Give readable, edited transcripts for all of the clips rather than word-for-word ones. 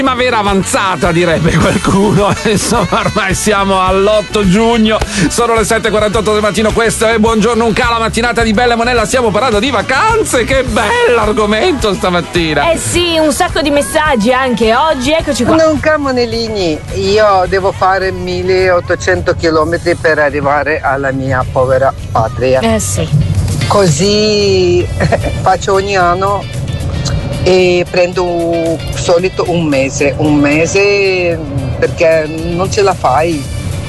primavera avanzata, direbbe qualcuno. Insomma, ormai siamo all'8 giugno, sono le 7:48 del mattino. Questo è Buongiorno Unca, la mattinata di Bella e Monella. Stiamo parlando di vacanze, che bell'argomento stamattina. Eh sì, un sacco di messaggi anche oggi, eccoci qua. Unca Monellini, io devo fare 1800 km per arrivare alla mia povera patria. Sì. Così faccio ogni anno e prendo solito un mese perché non ce la fai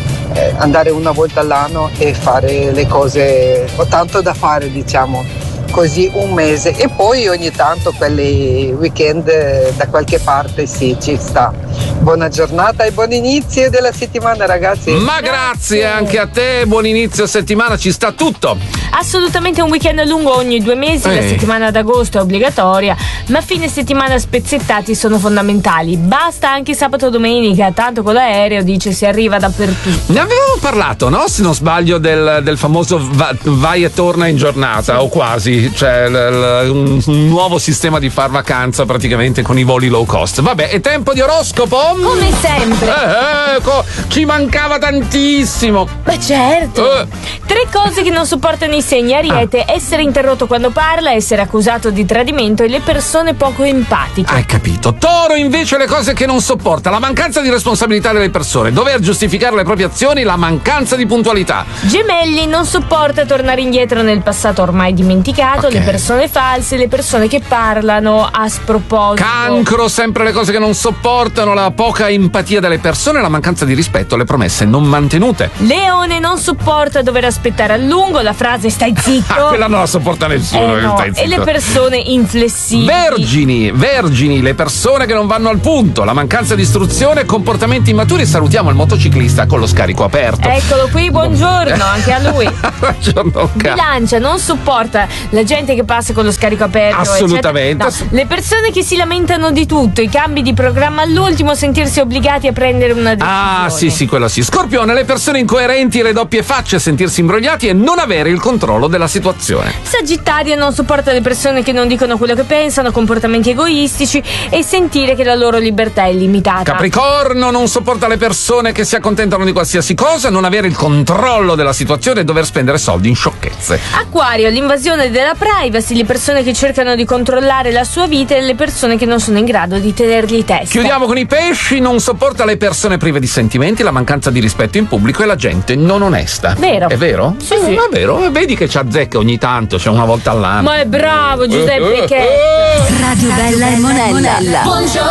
andare una volta all'anno e fare le cose, ho tanto da fare, diciamo, così un mese, e poi ogni tanto quelli weekend da qualche parte sì, ci sta. Buona giornata e buon inizio della settimana, ragazzi. Ma grazie anche a te, buon inizio settimana, ci sta tutto. Assolutamente un weekend lungo ogni 2 mesi, la settimana d'agosto è obbligatoria, ma fine settimana spezzettati sono fondamentali. Basta anche sabato e domenica, tanto con l'aereo dice si arriva dappertutto. Ne avevamo parlato, no? Se non sbaglio, del famoso vai e torna in giornata, o quasi, cioè un nuovo sistema di far vacanza praticamente con i voli low cost. Vabbè, è tempo di oroscopo. Come sempre. Ecco, ci mancava tantissimo. Ma certo. 3 cose che non sopportano i segni. Ariete, essere interrotto quando parla, essere accusato di tradimento e le persone poco empatiche. Hai capito. Toro, invece, le cose che non sopporta: la mancanza di responsabilità delle persone, dover giustificare le proprie azioni, la mancanza di puntualità. Gemelli, non sopporta tornare indietro nel passato ormai dimenticato, Ok. le persone false, le persone che parlano a sproposito. Cancro, sempre le cose che non sopportano: la poca empatia delle persone, la mancanza di rispetto, le promesse non mantenute. Leone, non sopporta dover aspettare a lungo, la frase stai zitto. Quella non la sopporta nessuno. No. stai E le zitto. persone inflessibili. Vergini, le persone che non vanno al punto, la mancanza di istruzione, comportamenti immaturi. Salutiamo il motociclista con lo scarico aperto. Eccolo qui, buongiorno anche a lui. Buongiorno, Bilancia, non sopporta la gente che passa con lo scarico aperto. Assolutamente. eccetera. No. Le persone che si lamentano di tutto, i cambi di programma all'ultimo, sentirsi obbligati a prendere una decisione. Sì, quello sì. Scorpione, le persone incoerenti e le doppie facce, sentirsi imbrogliati e non avere il controllo della situazione. Sagittario, non sopporta le persone che non dicono quello che pensano, comportamenti egoistici e sentire che la loro libertà è limitata. Capricorno, non sopporta le persone che si accontentano di qualsiasi cosa, non avere il controllo della situazione e dover spendere soldi in sciocchezze. Acquario, l'invasione della privacy, le persone che cercano di controllare la sua vita e le persone che non sono in grado di tenergli testa. Chiudiamo con i pesci, non sopporta le persone prive di sentimenti, la mancanza di rispetto in pubblico e la gente non onesta. Vero. È vero? Sì, sì. È vero. Vedi che ci azzecca ogni tanto, cioè una volta all'anno. Ma è bravo Giuseppe che Radio Bella e Monella. Buongiorno